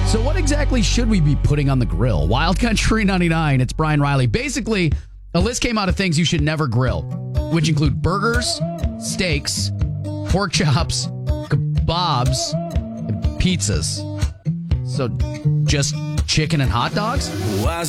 So what exactly should we be putting on the grill? Wild Country 99, it's Brian Riley. Basically, a list came out of things you should never grill, which include burgers, steaks, pork chops, kebabs, and pizzas. So just chicken and hot dogs?